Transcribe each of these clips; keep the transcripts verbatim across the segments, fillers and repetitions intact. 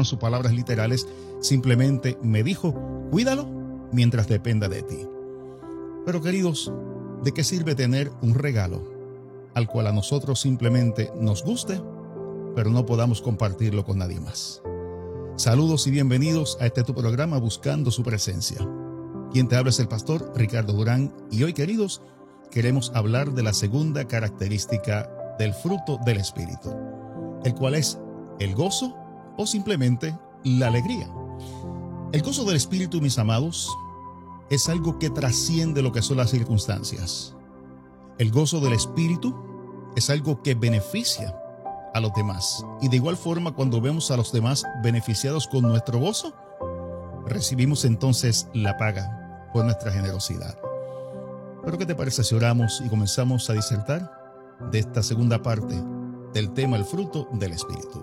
fueron sus palabras literales, simplemente me dijo, cuídalo mientras dependa de ti. Pero queridos, ¿de qué sirve tener un regalo al cual a nosotros simplemente nos guste, pero no podamos compartirlo con nadie más? Saludos y bienvenidos a este tu programa Buscando Su Presencia. Quien te habla es el pastor Ricardo Durán y hoy, queridos, queremos hablar de la segunda característica del fruto del Espíritu, el cual es el gozo o simplemente la alegría. El gozo del Espíritu, mis amados, es algo que trasciende lo que son las circunstancias. El gozo del Espíritu es algo que beneficia a los demás. Y de igual forma, cuando vemos a los demás beneficiados con nuestro gozo, recibimos entonces la paga por nuestra generosidad. Pero ¿qué te parece si oramos y comenzamos a disertar de esta segunda parte del tema, el fruto del Espíritu?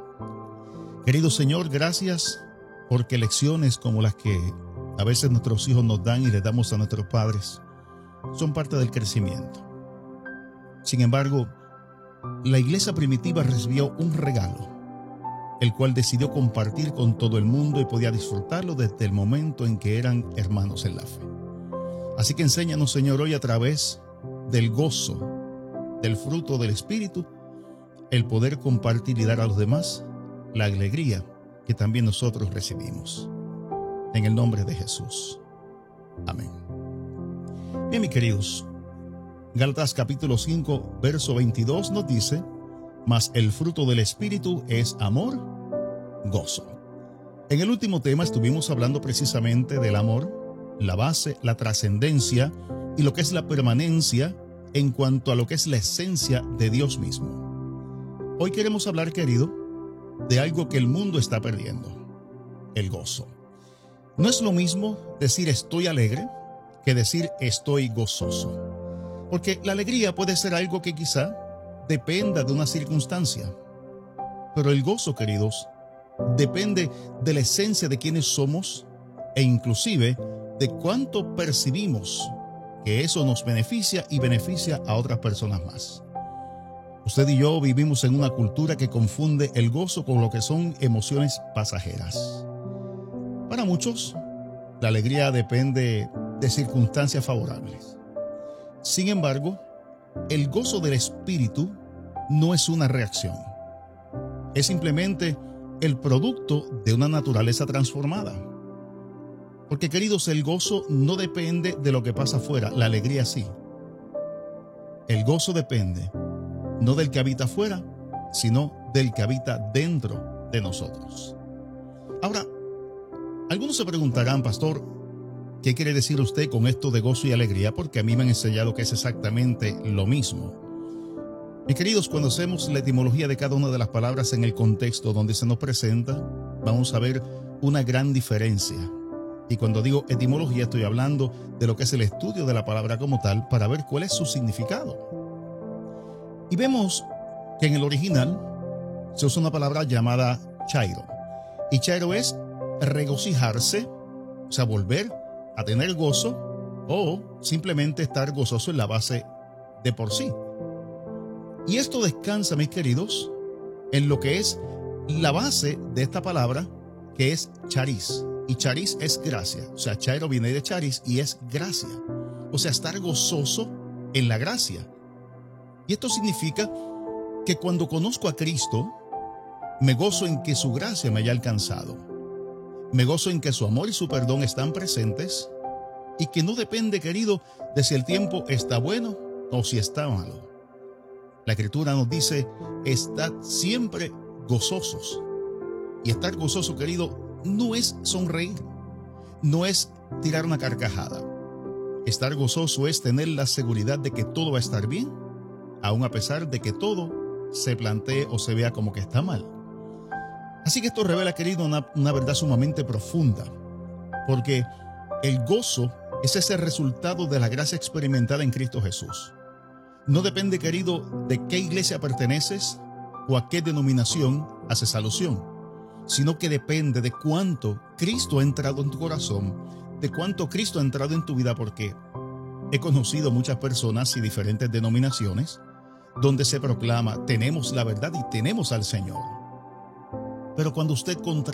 Querido Señor, gracias porque lecciones como las que a veces nuestros hijos nos dan y les damos a nuestros padres son parte del crecimiento. Sin embargo, la iglesia primitiva recibió un regalo, el cual decidió compartir con todo el mundo y podía disfrutarlo desde el momento en que eran hermanos en la fe. Así que enséñanos, Señor, hoy a través del gozo, del fruto del Espíritu, el poder compartir y dar a los demás la alegría que también nosotros recibimos. En el nombre de Jesús. Amén. Bien, mis queridos, Gálatas capítulo cinco, verso veintidós nos dice, mas el fruto del Espíritu es amor, gozo. En el último tema estuvimos hablando precisamente del amor, la base, la trascendencia y lo que es la permanencia en cuanto a lo que es la esencia de Dios mismo. Hoy queremos hablar, querido, de algo que el mundo está perdiendo, el gozo. No es lo mismo decir estoy alegre que decir estoy gozoso. Porque la alegría puede ser algo que quizá dependa de una circunstancia. Pero el gozo, queridos, depende de la esencia de quienes somos e inclusive de cuánto percibimos que eso nos beneficia y beneficia a otras personas más. Usted y yo vivimos en una cultura que confunde el gozo con lo que son emociones pasajeras. Para muchos, la alegría depende de circunstancias favorables. Sin embargo, el gozo del Espíritu no es una reacción. Es simplemente el producto de una naturaleza transformada. Porque, queridos, el gozo no depende de lo que pasa afuera, la alegría sí. El gozo depende no del que habita afuera, sino del que habita dentro de nosotros. Ahora, algunos se preguntarán, pastor, ¿qué quiere decir usted con esto de gozo y alegría? Porque a mí me han enseñado que es exactamente lo mismo. Mis queridos, cuando hacemos la etimología de cada una de las palabras en el contexto donde se nos presenta, vamos a ver una gran diferencia. Y cuando digo etimología, estoy hablando de lo que es el estudio de la palabra como tal para ver cuál es su significado. Y vemos que en el original se usa una palabra llamada chairo. Y chairo es regocijarse, o sea, volver a tener gozo o simplemente estar gozoso en la base de por sí. Y esto descansa, mis queridos, en lo que es la base de esta palabra, que es charis. Y charis es gracia. O sea, chairo viene de charis y es gracia. O sea, estar gozoso en la gracia. Y esto significa que cuando conozco a Cristo, me gozo en que su gracia me haya alcanzado. Me gozo en que su amor y su perdón están presentes y que no depende, querido, de si el tiempo está bueno o si está malo. La Escritura nos dice, estad siempre gozosos. Y estar gozoso, querido, no es sonreír, no es tirar una carcajada. Estar gozoso es tener la seguridad de que todo va a estar bien, aun a pesar de que todo se plantee o se vea como que está mal. Así que esto revela, querido, una, una verdad sumamente profunda, porque el gozo es ese resultado de la gracia experimentada en Cristo Jesús. No depende, querido, de qué iglesia perteneces o a qué denominación haces alusión, sino que depende de cuánto Cristo ha entrado en tu corazón, de cuánto Cristo ha entrado en tu vida, porque he conocido muchas personas y diferentes denominaciones donde se proclama, tenemos la verdad y tenemos al Señor. Pero cuando usted contrasta